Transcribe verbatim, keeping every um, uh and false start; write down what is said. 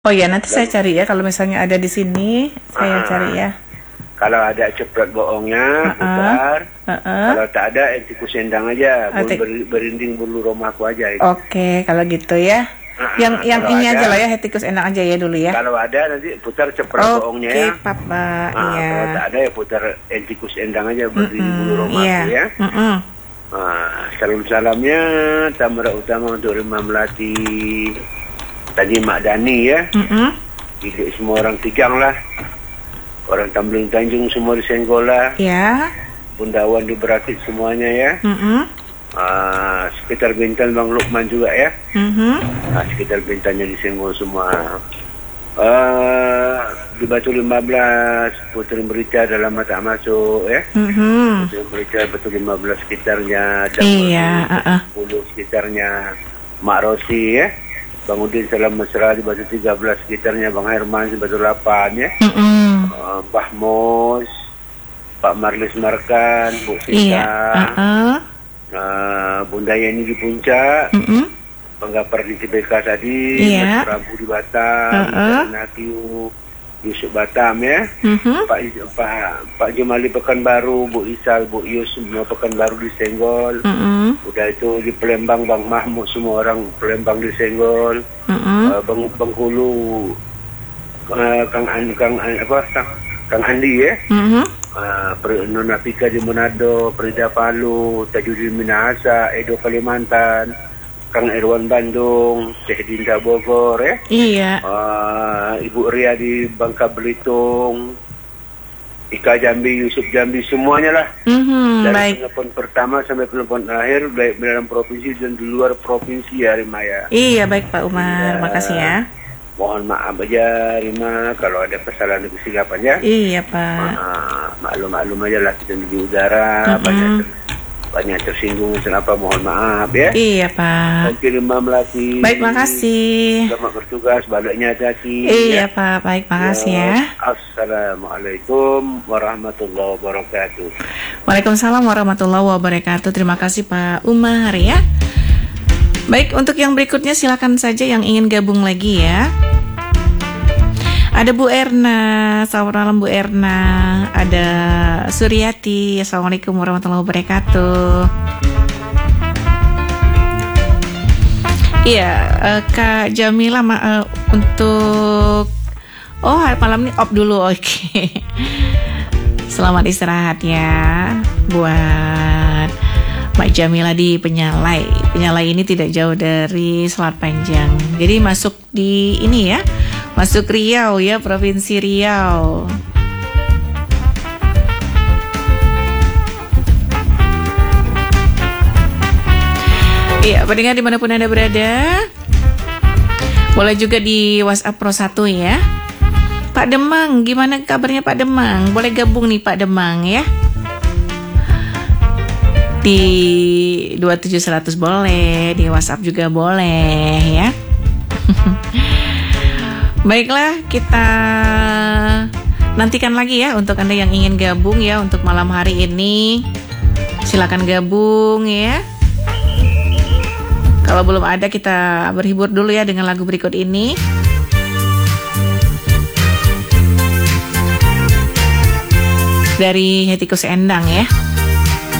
Oh ya, nanti saya Dan cari ya. Kalau misalnya ada di sini, saya ah, cari ya. kalau ada ceprot bohongnya, Uh-uh. putar. Uh-uh. Kalau tak ada, eh, tikus sendang aja. Ah, Bul- tik- ber- berinding bulu rumahku aja itu. Oke, kalau gitu ya. Ah, Yang ah, yang kalau ini aja ada, lah ya, hetikus enak aja ya dulu ya. kalau ada nanti putar ceprot bohongnya Oke, ya. Papa. Ah, Iya. kalau tak ada ya putar eh, tikus endang aja berinding bulu Mm-mm, rumahku iya. ya. Mm-mm. Ah, salam-salamnya Tamara Utama untuk Rima Melati, tadi Mak Dani ya. Mm-mm. Tidak semua orang Tijang lah. Orang Tambling Tanjung semua disenggol lah. Ya. Bundawan di Berakit semuanya ya. Mm-mm. Ah, sekitar Bintan Bang Lukman juga ya. Mhm. Ah, sekitar Bintannya disenggol semua. Ah, di Batu lima belas Putri Berita dalam mata masuk ya. Mhm. Putri Berita Batu lima belas sekitarnya. Dan Iya, uh-uh. sepuluh sekitarnya. Mak Rosi ya. Bang Udin Salam Mesra di Batu tiga belas sekitarnya. Bang Herman di Batu delapan ya. Mm-mm. Uh, Mbah Mos, Pak Marlis Markan, Bu Sita, Iya. Uh-uh. uh, Bunda Yeni di Puncak, Mm-mm. Bang Gapar di T B K tadi, Iya. Mas Prabu di Batam, Uh-uh. Natiu, Yusuf Batam ya, Mhm. Pak Pak Pak Jumali Pekanbaru, Bu Isal, Bu Yus semua Pekanbaru disenggol. Mm-mm. Udah itu di Palembang Bang Mahmud semua orang Palembang disenggol. Mm-mm. Uh, Bang Bengkulu uh, Kang An, Kang An, apa Kang, Kang Andi ya. Mhm. Uh, Nona Pika di Manado, Prida Palu, Tajudin Minahasa, Edo Kalimantan, Kang Irwan Bandung, Syekh Dinda Bogor ya. Iya. Uh, Ibu Ria di Bangka Belitung, Ika Jambi, Yusuf Jambi, semuanya lah. Mhm. Dari Baik. penelpon pertama sampai penelpon akhir, baik di dalam provinsi dan di luar provinsi ya Rimaya. Iya, baik Pak Umar. Iya. Makasih ya. Mohon maaf aja Rima kalau ada kesalahan di kesilapan ya. Iya, Pak. Ah, maklum-maklum aja lah kita di udara Mm-mm. banyak ter, banyak tersinggung kenapa, mohon maaf ya. Iya, Pak. Oke Rima Melati. Baik, makasih. Selamat bertugas, baliknya hati-hati. Iya, Pak. Baik, makasih ya. Assalamualaikum warahmatullahi wabarakatuh. Waalaikumsalam warahmatullahi wabarakatuh. Terima kasih Pak Umar ya. Baik, untuk yang berikutnya silakan saja yang ingin gabung lagi ya. Ada Bu Erna, selamat malam Bu Erna. Ada Suryati, assalamualaikum warahmatullahi wabarakatuh. Iya, eh, Kak Jamila ma- eh, untuk oh hari malam ini off dulu, oke. Selamat istirahat ya buat Mbak Jamila di Penyalai. Penyalai ini tidak jauh dari Selat Panjang. Jadi masuk di ini ya, masuk Riau ya, Provinsi Riau. Iya, pendengar dimanapun Anda berada, boleh juga di WhatsApp Pro satu ya. Pak Demang, gimana kabarnya Pak Demang? Boleh gabung nih Pak Demang ya. Di dua tujuh seratus boleh, di WhatsApp juga boleh ya. Baiklah, kita nantikan lagi ya untuk Anda yang ingin gabung ya untuk malam hari ini. Silakan gabung ya. Kalau belum ada, kita berhibur dulu ya dengan lagu berikut ini. Dari Hetikus Endang ya.